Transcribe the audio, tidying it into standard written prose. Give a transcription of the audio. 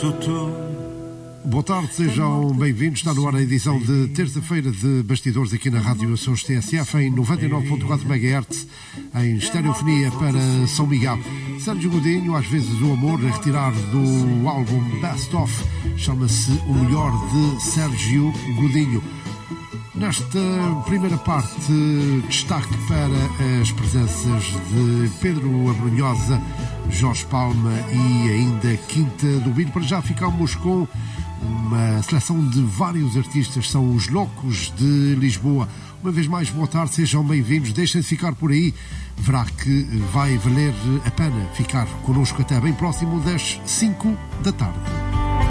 Boa tarde, sejam bem-vindos. Está no ar a edição de terça-feira de Bastidores aqui na Rádio Açores TSF em 99.4 MHz em estereofonia para São Miguel. Sérgio Godinho, às vezes o amor, a retirar do álbum Best Of, chama-se O Melhor de Sérgio Godinho. Nesta primeira parte, destaque para as presenças de Pedro Abrunhosa, Jorge Palma e ainda Quinta do Bilho. Para já ficamos com uma seleção de vários artistas, são os Loucos de Lisboa. Uma vez mais, boa tarde, sejam bem-vindos, deixem-se ficar por aí, verá que vai valer a pena ficar connosco até bem próximo das 5 da tarde.